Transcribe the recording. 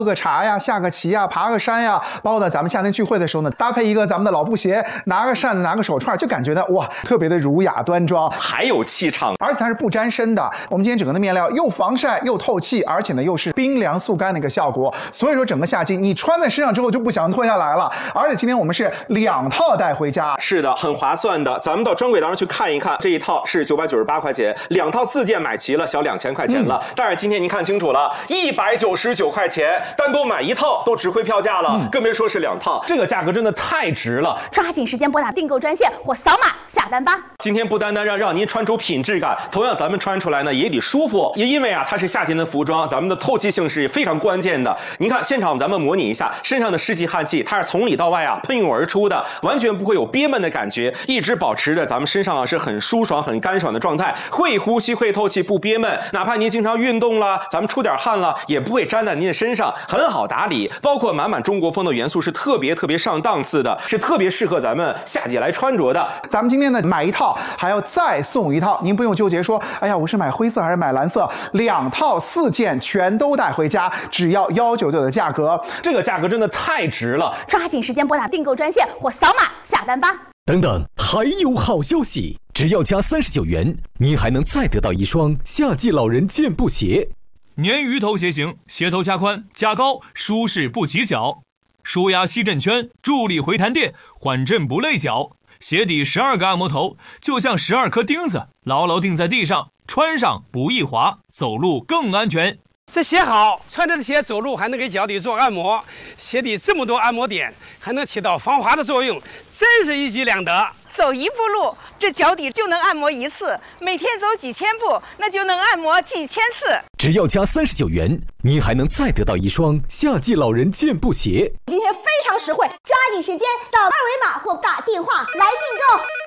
喝个茶呀，下个棋呀，爬个山呀，包括呢咱们夏天聚会的时候呢，搭配一个咱们的老布鞋，拿个扇子，拿个手串，就感觉到哇，特别的儒雅端庄， 还有气场， 而且它是不沾身的。我们今天整个的面料又防晒又透气，而且呢又是冰凉速干的一个效果，所以说整个夏季你穿在身上之后就不想脱下来了。而且今天我们是2套带回家， 是的，很划算的。咱们到专柜当中去看一看，这一套是998块钱，2套4件买齐了，小2000块钱了。但是今天您看清楚了，199块钱，单独买1套都值回票价了，更别说是2套，这个价格真的太值了。 抓紧时间拨打订购专线或扫码下单吧。 今天不单单让您穿出品质感，同样咱们穿出来呢也得舒服，也因为啊它是夏天的服装，咱们的透气性是非常关键的。您看现场咱们模拟一下，身上的湿气汗气，它是从里到外啊喷涌而出的，完全不会有憋闷的感觉，一直保持着咱们身上啊是很舒爽、很干爽的状态，会呼吸、会透气，不憋闷。哪怕您经常运动了，咱们出点汗了，也不会粘在您的身上，很好打理。包括满满中国风的元素是特别上档次的，是特别适合咱们夏季来穿着的。 咱们今天呢买1套还要再送1套，您不用纠结说，哎呀，我是买灰色还是买蓝色，2套4件全都带回家，只要199的价格， 这个价格真的太值了。 抓紧时间拨打订购专线或扫码下单吧。 等等，还有好消息！只要加39元，您还能再得到1双夏季老人健步鞋。 鲶鱼头鞋型，鞋头加宽加高，舒适不起脚，舒压吸震圈，助力回弹垫，缓震不累脚。鞋底12个按摩头，就像12颗钉子，牢牢钉在地上，穿上不易滑，走路更安全。 这鞋好，穿着的鞋走路还能给脚底做按摩，鞋底这么多按摩点，还能起到防滑的作用，真是一举两得。 走1步路，这脚底就能按摩1次，每天走几千步，那就能按摩几千次。 只要加39元，您还能再得到1双夏季老人健步鞋。 今天非常实惠，抓紧时间扫2维码或打电话来订购。